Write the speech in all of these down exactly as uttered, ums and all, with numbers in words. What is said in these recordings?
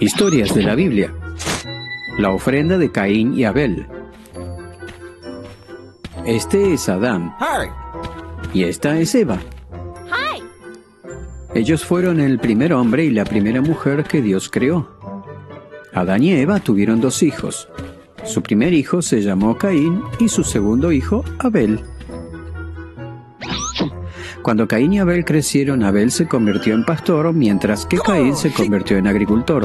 Historias de la Biblia. La ofrenda de Caín y Abel. Este es Adán. Y esta es Eva. Ellos fueron el primer hombre y la primera mujer que Dios creó. Adán y Eva tuvieron dos hijos. Su primer hijo se llamó Caín y su segundo hijo Abel. Cuando Caín y Abel crecieron, Abel se convirtió en pastor, mientras que Caín se convirtió en agricultor.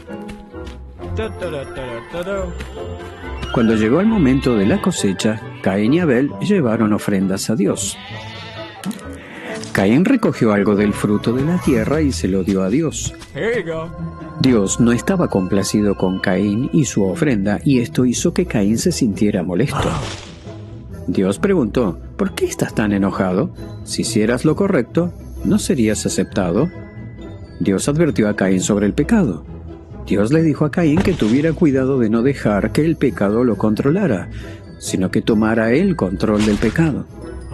Cuando llegó el momento de la cosecha, Caín y Abel llevaron ofrendas a Dios. Caín recogió algo del fruto de la tierra y se lo dio a Dios. Dios no estaba complacido con Caín y su ofrenda, y esto hizo que Caín se sintiera molesto. Dios preguntó: ¿por qué estás tan enojado? Si hicieras lo correcto, ¿no serías aceptado? Dios advirtió a Caín sobre el pecado. Dios le dijo a Caín que tuviera cuidado de no dejar que el pecado lo controlara, sino que tomara él control del pecado.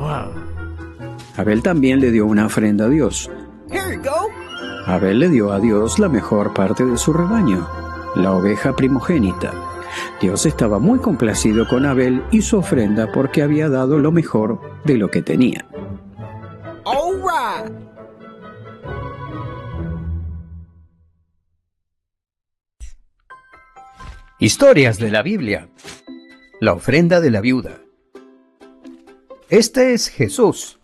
Abel también le dio una ofrenda a Dios. Abel le dio a Dios la mejor parte de su rebaño, la oveja primogénita. Dios estaba muy complacido con Abel y su ofrenda porque había dado lo mejor de lo que tenía. All right. Historias de la Biblia. La ofrenda de la viuda. Este es Jesús,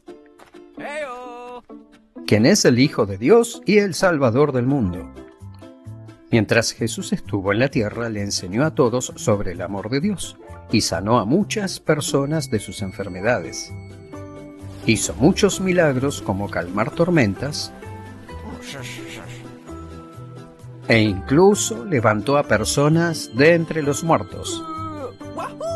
quien es el Hijo de Dios y el Salvador del mundo. Mientras Jesús estuvo en la tierra, le enseñó a todos sobre el amor de Dios y sanó a muchas personas de sus enfermedades. Hizo muchos milagros como calmar tormentas e incluso levantó a personas de entre los muertos.